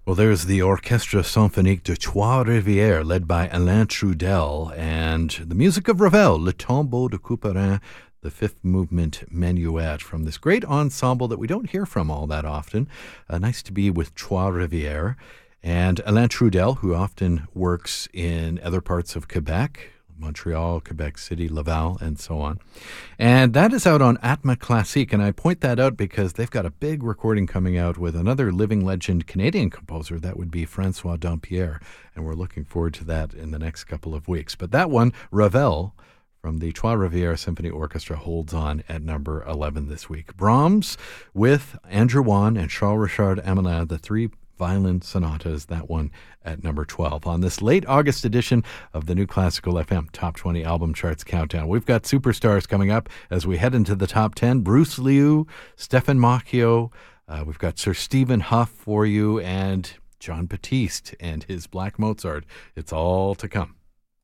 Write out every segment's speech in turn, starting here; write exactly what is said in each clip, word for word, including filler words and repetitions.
Well, there's the Orchestre Symphonique de Trois-Rivières, led by Alain Trudel, and the music of Ravel, Le Tombeau de Couperin, the fifth movement minuet from this great ensemble that we don't hear from all that often. Uh, nice to be with Trois-Rivières. And Alain Trudel, who often works in other parts of Quebec, Montreal, Quebec City, Laval, and so on. And that is out on Atma Classique, and I point that out because they've got a big recording coming out with another living legend Canadian composer. That would be François Dampierre, and we're looking forward to that in the next couple of weeks. But that one, Ravel, from the Trois-Rivières Symphony Orchestra, holds on at number eleven this week. Brahms with Andrew Wan and Charles-Richard Amelin, the three violin sonatas, that one at number twelve. On this late August edition of the New Classical F M Top twenty Album Charts Countdown, we've got superstars coming up as we head into the top ten. Bruce Liu, Stefan Macchio, uh, we've got Sir Stephen Huff for you, and John Batiste and his Black Mozart. It's all to come.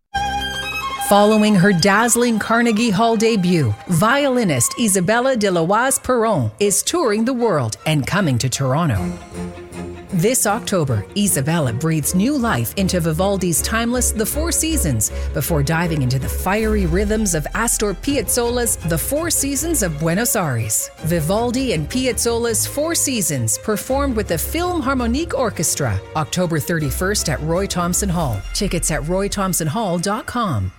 Following her dazzling Carnegie Hall debut, violinist Isabella de Loise-Perron is touring the world and coming to Toronto. This October, Isabella breathes new life into Vivaldi's timeless The Four Seasons before diving into the fiery rhythms of Astor Piazzolla's The Four Seasons of Buenos Aires. Vivaldi and Piazzolla's Four Seasons performed with the Philharmonic Orchestra, October thirty-first at Roy Thomson Hall. Tickets at roy thomson hall dot com.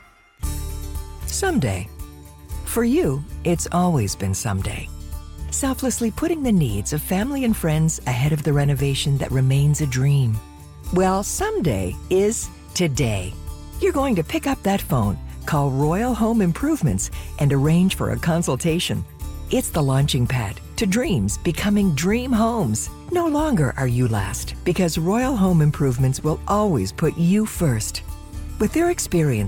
Someday. For you, it's always been someday. Selflessly putting the needs of family and friends ahead of the renovation that remains a dream. Well, someday is today. You're going to pick up that phone, call Royal Home Improvements, and arrange for a consultation. It's the launching pad to dreams becoming dream homes. No longer are you last, because Royal Home Improvements will always put you first. With their experience